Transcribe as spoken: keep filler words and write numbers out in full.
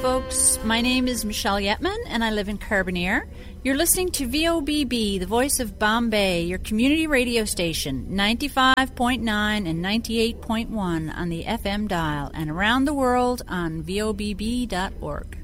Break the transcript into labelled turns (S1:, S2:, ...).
S1: folks. My name is Michelle Yetman, and I live in Carbonear. You're listening to V O B B, the voice of Bombay, your community radio station, ninety-five point nine and ninety-eight point one on the F M dial, and around the world on V O B B dot org.